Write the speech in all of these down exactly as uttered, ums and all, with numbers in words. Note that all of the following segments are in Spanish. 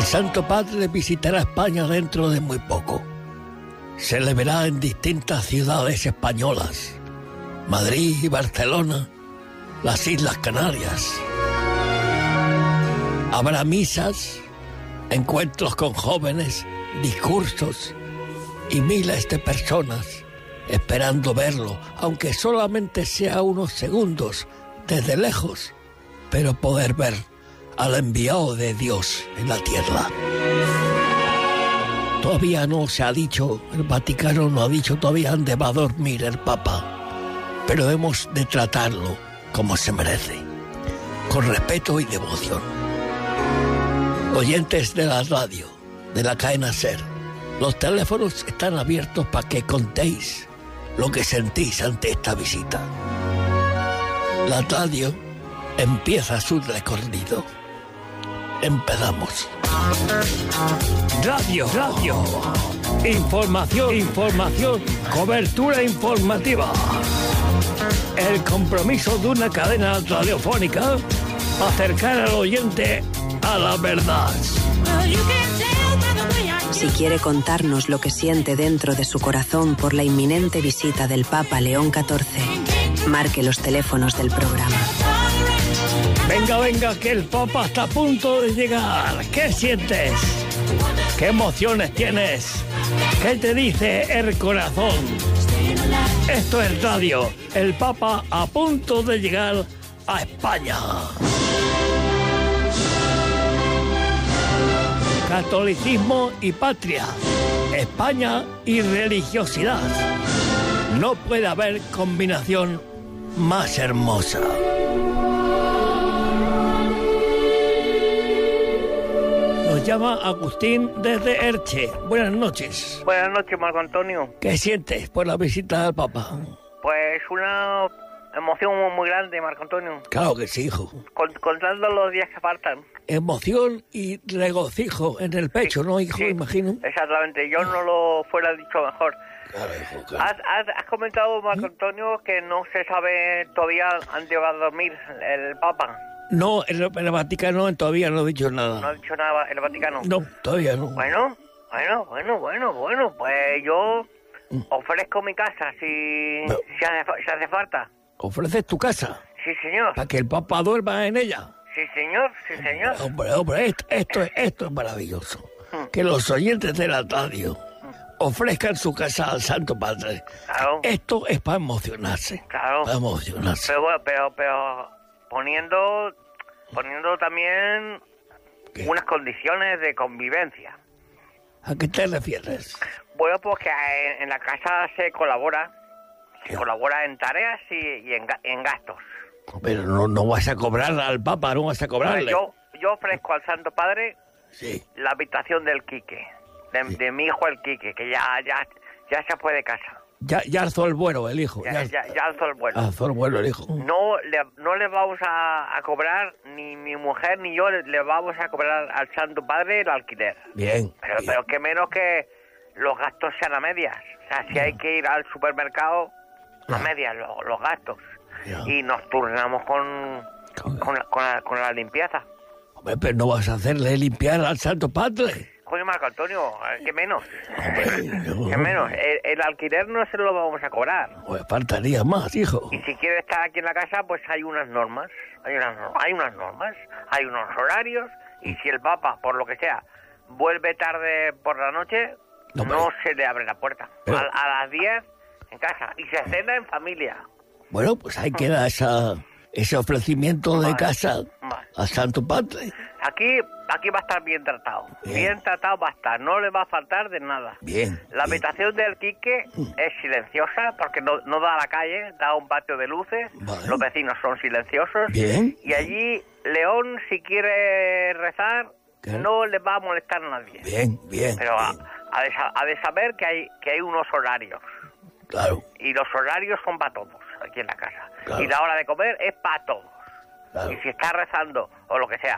Santo Padre visitará España dentro de muy poco. Se le verá en distintas ciudades españolas, Madrid y Barcelona, las Islas Canarias. Habrá misas, encuentros con jóvenes, discursos y miles de personas esperando verlo, aunque solamente sea unos segundos desde lejos, pero poder ver al enviado de Dios en la tierra. Todavía no se ha dicho, el Vaticano no ha dicho todavía dónde va a dormir el Papa, pero hemos de tratarlo como se merece, con respeto y devoción. Oyentes de la radio, de la cadena SER, los teléfonos están abiertos para que contéis lo que sentís ante esta visita. La radio empieza su recorrido. Empezamos. Radio, radio. Información, información, cobertura informativa. El compromiso de una cadena radiofónica para acercar al oyente a la verdad. Si quiere contarnos lo que siente dentro de su corazón por la inminente visita del Papa León catorce, marque los teléfonos del programa. Venga, venga, que el Papa está a punto de llegar. ¿Qué sientes? ¿Qué emociones tienes? ¿Qué te dice el corazón? Esto es radio. El Papa a punto de llegar a España. Catolicismo y patria. España y religiosidad. No puede haber combinación más hermosa. Nos llama Agustín desde Elche. Buenas noches. Buenas noches, Marco Antonio. ¿Qué sientes por la visita del Papa? Pues una emoción muy, muy grande, Marco Antonio. Claro que sí, hijo. Con, contando los días que faltan. Emoción y regocijo en el pecho, sí, ¿no, hijo? Sí, imagino. Exactamente, yo no lo fuera dicho mejor. Claro, hijo, claro. Has, has, has comentado, Marco Antonio, que no se sabe todavía dónde va a dormir el Papa. No, el, el Vaticano todavía no ha dicho nada. No ha dicho nada el Vaticano. No, todavía no. Bueno, bueno, bueno, bueno, bueno, pues yo ofrezco mi casa si, no. si, hace, si hace falta. ¿Ofreces tu casa? Sí, señor. ¿Para que el Papa duerma en ella? Sí, señor, sí, señor. Hombre, hombre, esto, esto, es, esto es maravilloso. Hmm. Que los oyentes de la radio ofrezcan su casa al Santo Padre. Claro. Esto es para emocionarse. Claro. Para emocionarse. Pero, pero, pero poniendo, poniendo también ¿qué? Unas condiciones de convivencia. ¿A qué te refieres? Bueno, pues que en la casa se colabora. Se ¿qué? Colabora en tareas y, y en, en gastos. Pero no, no vas a cobrar al Papa, no vas a cobrarle. Yo, yo ofrezco al Santo Padre sí. la habitación del Quique, de, sí. de mi hijo el Quique, que ya, ya, ya se fue de casa. Ya, ya alzó el vuelo el hijo. Ya, ya, ya alzó el vuelo. Alzó el vuelo el hijo. No le, no le vamos a, a cobrar, ni mi mujer ni yo le, le vamos a cobrar al Santo Padre el alquiler. Bien. Pero, bien. pero que menos que los gastos sean a medias. O sea, si no. hay que ir al supermercado, no. a medias los, los gastos. No. Y nos turnamos con, con, con, la, con, la, con la limpieza. Hombre, pero no vas a hacerle limpiar al Santo Padre. Coño, Marco Antonio, ¿qué menos? Hombre, no. ¿Qué menos? El, el alquiler no se lo vamos a cobrar. Pues faltaría más, hijo. Y si quiere estar aquí en la casa, pues hay unas normas. Hay unas, hay unas normas, hay unos horarios. Y si el Papa, por lo que sea, vuelve tarde por la noche, no, no se le abre la puerta. Pero... A, a las diez en casa. Y se cena en familia. Bueno, pues ahí queda esa, ese ofrecimiento de vale, casa vale. a Santo Padre. Aquí, aquí va a estar bien tratado. Bien. bien tratado va a estar. No le va a faltar de nada. Bien. La bien. habitación del Quique mm. es silenciosa porque no, no da a la calle, da a un patio de luces. Vale. Los vecinos son silenciosos. Bien. Y allí, León, si quiere rezar, ¿qué? No le va a molestar a nadie. Bien, bien. Pero bien. Ha, ha, de, ha de saber que hay, que hay unos horarios. Claro. Y los horarios son para todos aquí en la casa. Claro. Y la hora de comer es para todos. Claro. Y si está rezando o lo que sea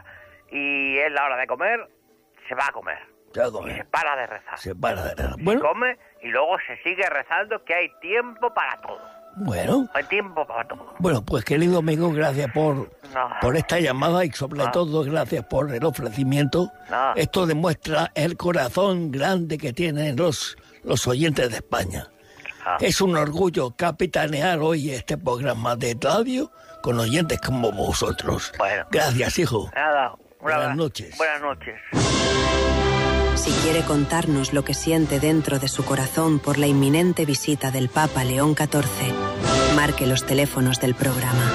y es la hora de comer, se va a comer. Se va a comer. Y se para de rezar. Se para de rezar. Bueno. Se come y luego se sigue rezando, que hay tiempo para todo. Bueno. Hay tiempo para todo. Bueno, pues querido amigo, gracias por, No. por esta llamada y sobre No. todo gracias por el ofrecimiento. No. Esto demuestra el corazón grande que tienen los, los oyentes de España. Ah. Es un orgullo capitanear hoy este programa de radio con oyentes como vosotros. Bueno. Gracias, hijo. Nada. una- Buenas noches. Buenas noches. Si quiere contarnos lo que siente dentro de su corazón por la inminente visita del Papa León catorce, marque los teléfonos del programa.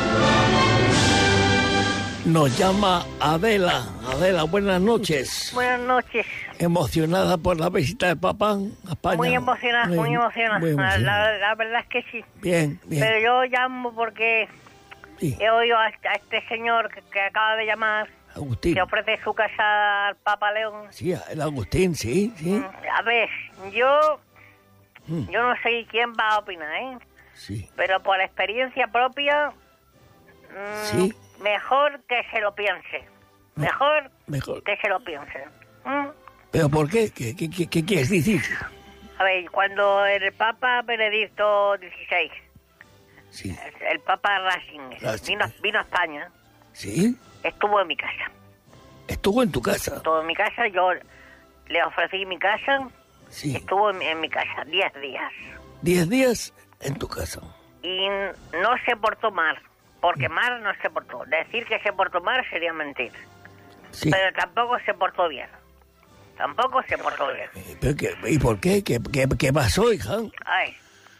Nos llama Adela. Adela, buenas noches. Buenas noches. ¿Emocionada por la visita del Papa a España? Muy emocionada, muy, emocionada. muy La, emocionada. la- la verdad es que sí. Bien, bien. Pero yo llamo porque Sí. he oído a, a este señor que, que acaba de llamar, Agustín. que ofrece su casa al Papa León. Sí, el Agustín, sí, sí. A ver, yo Mm. yo no sé quién va a opinar, ¿eh? Sí. Pero por experiencia propia, mm, Sí. mejor que se lo piense. Mejor Mejor. que se lo piense. ¿Mm? ¿Pero por qué? ¿Qué, qué, qué, qué quieres decir? A ver, cuando el Papa Benedicto dieciséis, Sí. el Papa Ratzinger, Ratzinger. vino, vino a España, ¿Sí? estuvo en mi casa. Estuvo en tu casa. Estuvo en mi casa, yo le ofrecí mi casa, Sí. estuvo en, en mi casa diez días. Diez días en tu casa. Y no se portó mal, porque mal no se portó. Decir que se portó mal sería mentir. Sí. Pero tampoco se portó bien. Tampoco se portó bien. Eh, ¿Pero qué- ¿Y por qué? ¿Qué, qué, qué pasó, hija? Ay,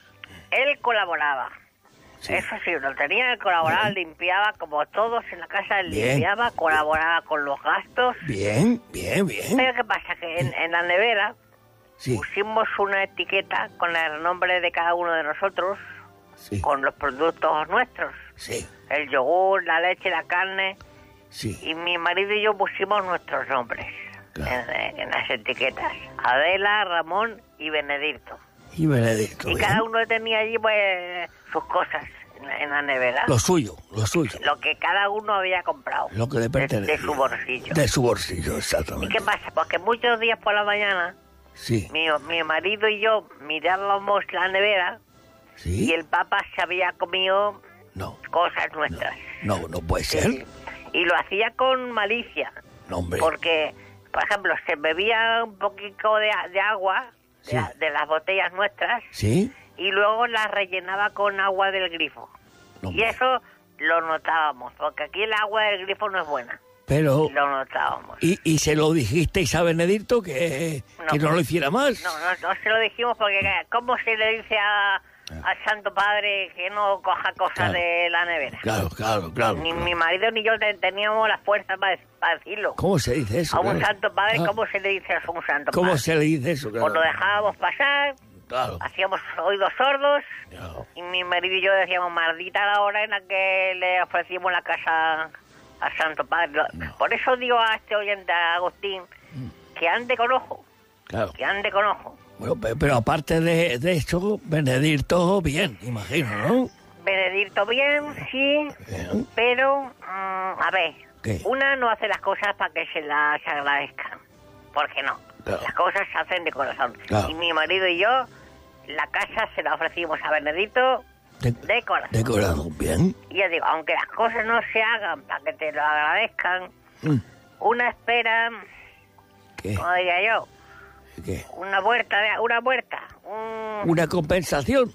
él colaboraba. Sí. Eso sí, lo tenía, él colaboraba, limpiaba como todos en la casa, él Bien. limpiaba, colaboraba con los gastos. Bien, bien, bien. Pero ¿qué pasa? Que en, en la nevera Sí, pusimos una etiqueta con el nombre de cada uno de nosotros, sí, con los productos nuestros. sí, El yogur, la leche, la carne. sí. Y mi marido y yo pusimos nuestros nombres Claro. en, en las etiquetas. Adela, Ramón y Benedicto. Y Benedicto, Y bien. cada uno tenía allí pues sus cosas en la, en la nevera. Lo suyo, lo suyo. Lo que cada uno había comprado. Lo que le de, pertenece. de su bolsillo. De su bolsillo, ¿Y exactamente. qué pasa? Pues que muchos días por la mañana, Sí, mi, mi marido y yo mirábamos la nevera sí. y el Papa se había comido No, cosas nuestras. no, no puede Sí, ser. sí. Y lo hacía con malicia. No, hombre. Porque, por ejemplo, se bebía un poquito de, a- de agua de, Sí. la- de las botellas nuestras ¿Sí? y luego las rellenaba con agua del grifo. No, Y hombre. eso lo notábamos, porque aquí el agua del grifo no es buena. Pero... Y lo notábamos. ¿Y, y se lo dijisteis a Benedicto que no, que no lo hiciera más? No, no, no se lo dijimos porque ¿cómo se le dice a, al Santo Padre que no coja cosas Claro. de la nevera? Claro, claro, claro. Ni claro. mi marido ni yo te- teníamos la fuerza para, para decirlo. ¿Cómo se dice eso? A un Claro. Santo Padre, Ah, ¿cómo se le dice a un Santo ¿Cómo Padre? se le dice eso? Claro. Pues lo dejábamos pasar, Claro. hacíamos oídos sordos Claro. y mi marido y yo decíamos, maldita la hora en la que le ofrecimos la casa al Santo Padre. Lo- Por eso digo a este oyente, a Agustín, que ande con ojo, Claro. que ande con ojo. Bueno, pe- pero aparte de, de eso, Benedicto, bien, imagino, ¿no? Benedicto bien, sí, Bien. pero, mm, a ver, ¿Qué? una no hace las cosas para que se las agradezcan, porque no, Claro. las cosas se hacen de corazón. Claro. Y mi marido y yo, la casa se la ofrecimos a Benedicto De, de corazón. de corazón, bien. Y yo digo, aunque las cosas no se hagan para que te lo agradezcan, Mm, una espera, ¿Qué? como diría yo, ¿Qué? una vuelta, de, una vuelta, un... ¿Una compensación?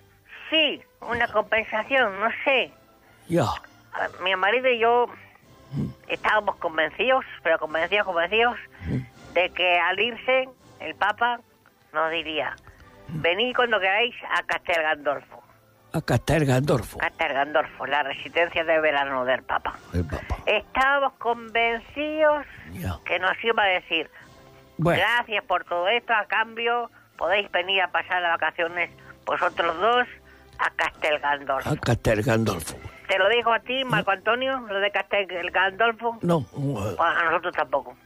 Sí, una compensación, no sé. Ya. A ver, mi marido y yo estábamos convencidos, pero convencidos, convencidos, de que al irse el Papa nos diría, venid cuando queráis a Castel Gandolfo. A Castel Gandolfo, Castel Gandolfo, la residencia de verano del Papa. el Papa. Estábamos convencidos Ya. que nos iba a decir, Bueno, gracias por todo esto, a cambio podéis venir a pasar las vacaciones vosotros dos a Castel Gandolfo. a Castel Gandolfo. ¿Te lo digo a ti, Marco Antonio, lo de Castel Gandolfo? No, uh, Pues a nosotros tampoco.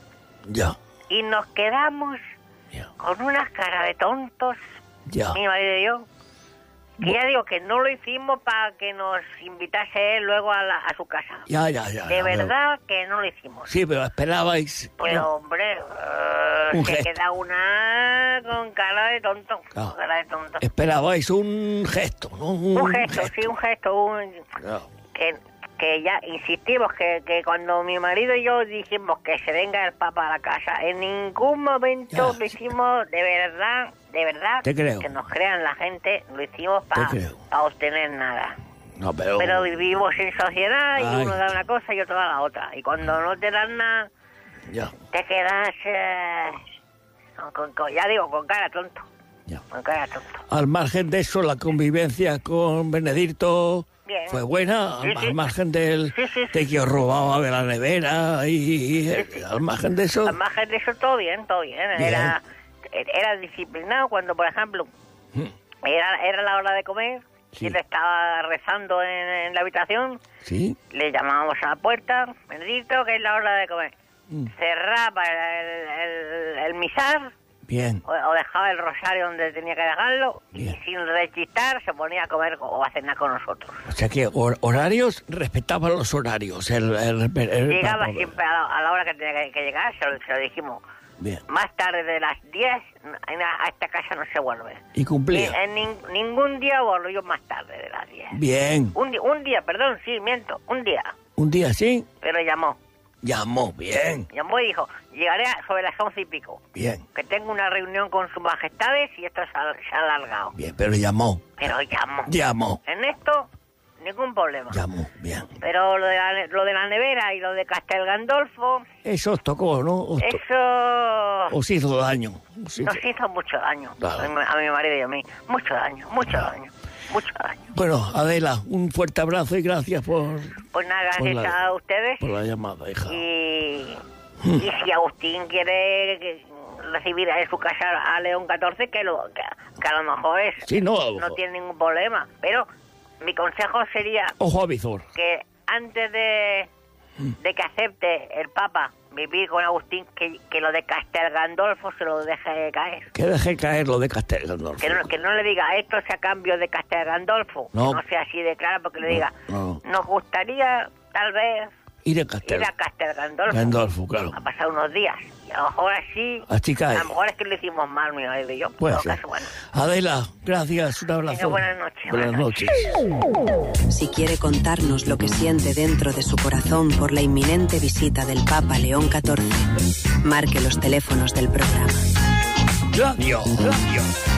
ya, Y nos quedamos ya, con unas caras de tontos, ya. mi marido y yo, que ya digo que no lo hicimos para que nos invitase él luego a, la- a su casa. Ya, ya, ya. De ya, verdad que no lo hicimos. Sí, pero esperabais. Pues no, hombre, eh, Un se gesto. queda una con cara de tonto. Ah. Con cara de tonto. Esperabais un gesto, ¿no? Un gesto, sí, un gesto. Un... Claro. Que, que ya insistimos que, que cuando mi marido y yo dijimos que se venga el Papa a la casa, en ningún momento Ya. lo hicimos de verdad, de verdad, Te creo. que nos crean la gente, lo hicimos para Te creo. obtener nada. No, pero... Pero vivimos en sociedad y Ay. uno da una cosa y otro da la otra. Y cuando no te dan nada, Ya, te quedas, eh, con- con- ya digo, con cara tonto. ya. Con cara tonto. Al margen de eso, la convivencia con Benedicto Bien. fue buena. Sí, Al, sí. al margen del, Sí, sí, sí. de que os robaba de la nevera y... y- al margen de eso... Al margen de eso, todo bien, todo bien. Bien. Era, era disciplinado cuando, por ejemplo, era, era la hora de comer, Sí. y él estaba rezando en, en la habitación, Sí, le llamábamos a la puerta, Benedicto, que es la hora de comer. Mm. Cerraba el, el, el misal, bien. o, o dejaba el rosario donde tenía que dejarlo, Bien. y sin rechistar se ponía a comer o a cenar con nosotros. O sea que hor- horarios, respetaba los horarios. El, el- el- el- Llegaba el- siempre a la, a la hora que tenía que, que llegar, se lo, se lo dijimos. Bien. Más tarde de las diez, a esta casa no se vuelve. Y cumplía. Ni- en nin- ningún día volvió más tarde de las diez. Bien. Un, di- un día, perdón, sí, miento, un día. Un día sí, Pero llamó. llamó. Bien, Llamó y dijo, llegaré a- sobre las once y pico. bien, Que tengo una reunión con sus majestades y esto se ha, se ha alargado. bien. Pero llamó, Pero llamó. llamó, En esto, ningún problema. llamó. Bien. Pero lo de, la, ne- lo de la nevera y lo de Castel Gandolfo, Eso os tocó, ¿no? Os, to- eso os hizo daño. Os hizo- nos hizo mucho daño. Claro. A, mi, a mi marido y a mí. Mucho daño, mucho daño, mucho daño. Bueno, Adela, un fuerte abrazo y gracias por, Pues nada, por gracias la- a ustedes. por la llamada, hija. Y, y si Agustín quiere que- recibir en su casa a León catorce, que, lo, que, que a lo mejor es, Sí, no, no tiene ningún problema. Pero mi consejo sería ojo a visor. que antes de, de que acepte el Papa vivir con Agustín, que, que lo de Castel Gandolfo se lo deje caer. Que deje caer lo de Castel Gandolfo. Que no, que no le diga esto sea a cambio de Castel Gandolfo. No. Que no sea así de claro, porque le diga, no. nos gustaría tal vez Ir a Castel. ir a Castel Gandolfo. Gandolfo, claro. A pasar unos días. Y a lo mejor así... Así cae. A lo mejor es que lo hicimos mal, mi marido y yo. Puede En todo ser. caso, bueno. Adela, gracias, un abrazo. Venga, buenas noches, Buenas buenas noches. Si quiere contarnos lo que siente dentro de su corazón por la inminente visita del Papa León catorce, marque los teléfonos del programa. Radio, radio.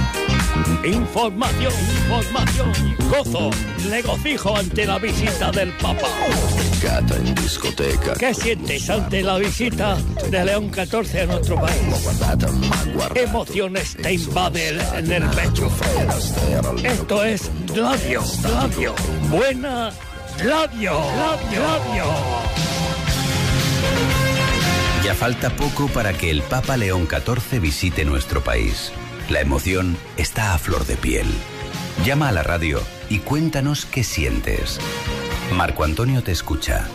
Información, información. Gozo, regocijo ante la visita del Papa. Cata in discoteca. ¿Qué sientes ante la visita de León catorce a nuestro país? Guardata, ma guarda. ¿Qué emociones te invaden en el pecho? Esto es radio, radio. Buena radio, radio, radio. Ya falta poco para que el Papa León catorce visite nuestro país. La emoción está a flor de piel. Llama a la radio y cuéntanos qué sientes. Marco Antonio te escucha.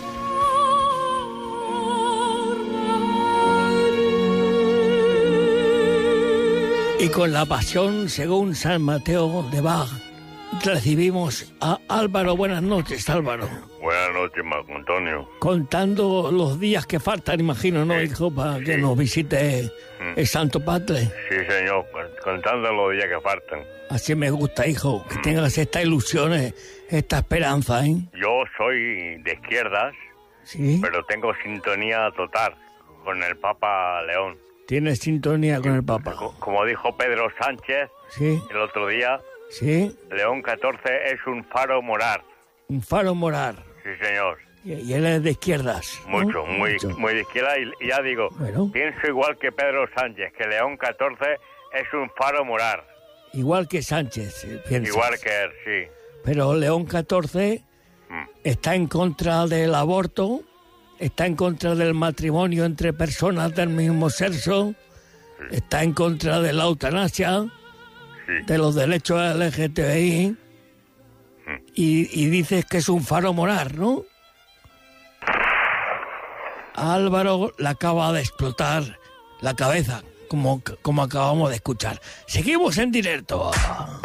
Y con la pasión, según San Mateo de Bach, recibimos a Álvaro. Buenas noches, Álvaro. Buenas noches, Marco Antonio. Contando los días que faltan, imagino, ¿no, hijo? Para que nos visite el Santo Padre. Sí, señor, contando los días que faltan. Así me gusta, hijo, que tengas esta ilusión, eh, esta esperanza, ¿eh? Yo soy de izquierdas, Sí, pero tengo sintonía total con el Papa León. tienes sintonía con el Papa. Co- Como dijo Pedro Sánchez Sí, el otro día, sí, León catorce es un faro moral. un faro moral. Sí, señor. Y, y él es de izquierdas, ¿no? Mucho, muy, Mucho. muy de izquierda. Y, y ya digo, Bueno. pienso igual que Pedro Sánchez, que León catorce es un faro moral. Igual que Sánchez, eh, piensas. Igual que él, sí. Pero León catorce Mm. está en contra del aborto, está en contra del matrimonio entre personas del mismo sexo, está en contra de la eutanasia, Sí. de los derechos L G T B I, y, y dices que es un faro moral, ¿no? A Álvaro le acaba de explotar la cabeza, como, como acabamos de escuchar. Seguimos en directo.